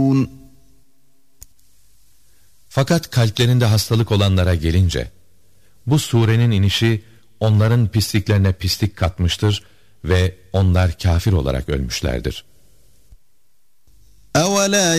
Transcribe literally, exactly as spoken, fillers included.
Fakat kalplerinde hastalık olanlara gelince, bu surenin inişi onların pisliklerine pislik katmıştır ve onlar kafir olarak ölmüşlerdir. أَوَلَا